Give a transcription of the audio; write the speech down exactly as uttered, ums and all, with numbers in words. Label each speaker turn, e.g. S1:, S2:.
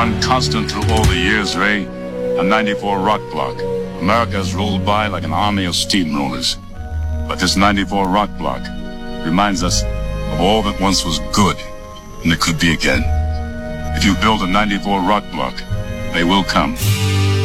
S1: one constant through all the years, Ray, a ninety-four rock block. America has rolled by like an army of steamrollers. But this ninety-four rock block reminds us of all that once was good, and it could be again. If you build a ninety-four rock block, they will come.